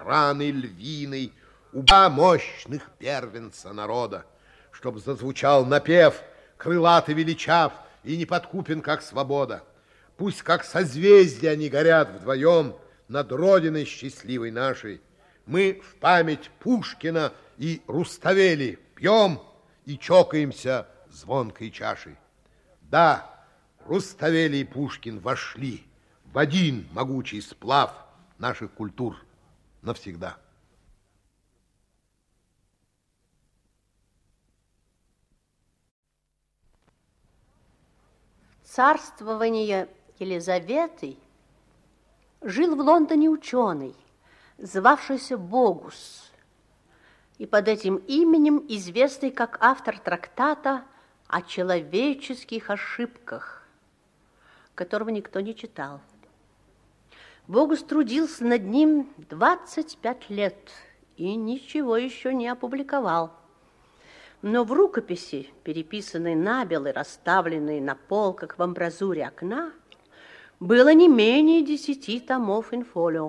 страны львиной, уба мощных первенца народа, чтоб зазвучал напев, крылатый величав и неподкупен, как свобода. Пусть, как созвездия, они горят вдвоем над родиной счастливой нашей. Мы в память Пушкина и Руставели пьем и чокаемся звонкой чашей. Да, Руставели и Пушкин вошли в один могучий сплав наших культур навсегда. Царствование Елизаветы жил в Лондоне ученый, звавшийся Богус, и под этим именем известный как автор трактата о человеческих ошибках, которого никто не читал. Богус трудился над ним 25 лет и ничего еще не опубликовал. Но в рукописи, переписанной набело и расставленной на полках в амбразуре окна, было не менее 10 томов инфолио.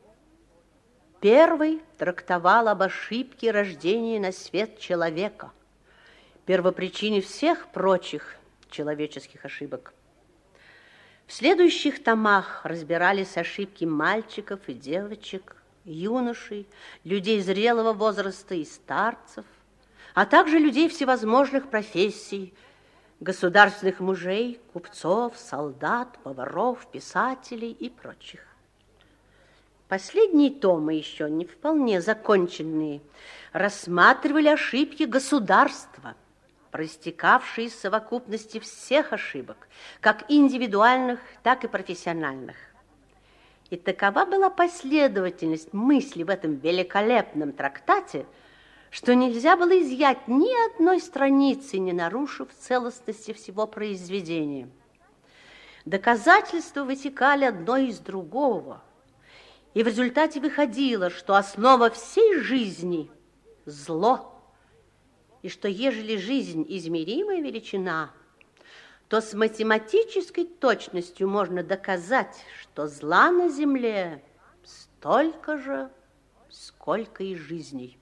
Первый трактовал об ошибке рождения на свет человека, первопричине всех прочих человеческих ошибок. В следующих томах разбирались ошибки мальчиков и девочек, юношей, людей зрелого возраста и старцев, а также людей всевозможных профессий, государственных мужей, купцов, солдат, поваров, писателей и прочих. Последние томы, еще не вполне законченные, рассматривали ошибки государства, проистекавшие из совокупности всех ошибок, как индивидуальных, так и профессиональных. И такова была последовательность мысли в этом великолепном трактате, что нельзя было изъять ни одной страницы, не нарушив целостности всего произведения. Доказательства вытекали одно из другого, и в результате выходило, что основа всей жизни – зло, и что ежели жизнь измеримая величина, то с математической точностью можно доказать, что зла на земле столько же, сколько и жизней.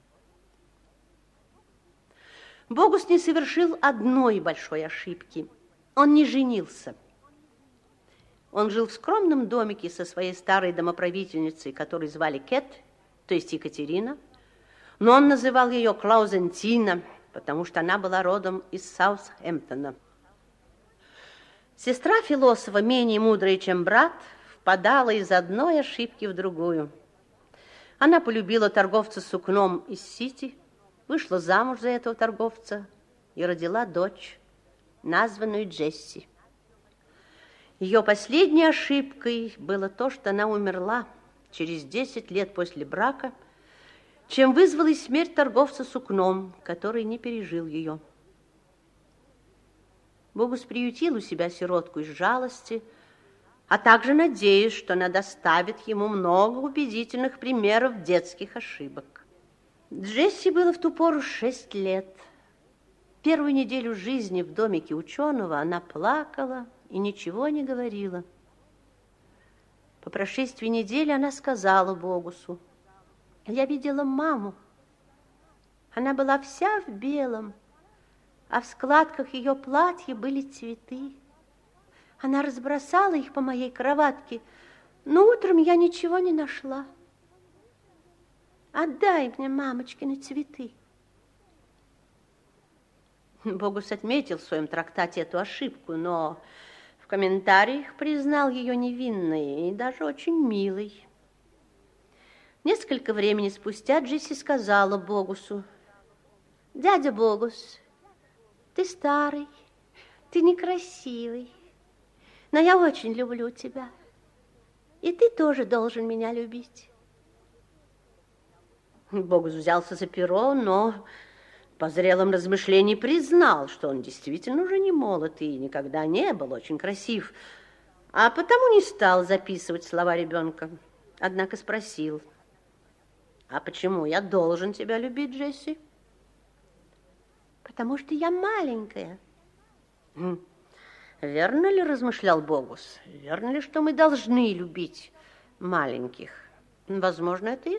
Богус не совершил одной большой ошибки. Он не женился. Он жил в скромном домике со своей старой домоправительницей, которую звали Кет, то есть Екатерина, но он называл ее Клаузентина, потому что она была родом из Саутгемптона. Сестра философа, менее мудрая, чем брат, впадала из одной ошибки в другую. Она полюбила торговца сукном из Сити, вышла замуж за этого торговца и родила дочь, названную Джесси. Ее последней ошибкой было то, что она умерла через 10 лет после брака, чем вызвала и смерть торговца сукном, который не пережил ее. Богус приютил у себя сиротку из жалости, а также надеясь, что она доставит ему много убедительных примеров детских ошибок. Джесси было в ту пору 6 лет. Первую неделю жизни в домике ученого она плакала и ничего не говорила. По прошествии недели она сказала Богусу: «Я видела маму. Она была вся в белом, а в складках ее платья были цветы. Она разбросала их по моей кроватке, но утром я ничего не нашла. Отдай мне мамочкины цветы». Богус отметил в своем трактате эту ошибку, но в комментариях признал ее невинной и даже очень милой. Несколько времени спустя Джесси сказала Богусу: «Дядя Богус, ты старый, ты некрасивый, но я очень люблю тебя, и ты тоже должен меня любить». Богус взялся за перо, но по зрелом размышлении признал, что он действительно уже не молод и никогда не был очень красив, а потому не стал записывать слова ребенка, однако спросил: «А почему я должен тебя любить, Джесси?» «Потому что я маленькая». Верно ли, размышлял Богус, верно ли, что мы должны любить маленьких? Возможно, это и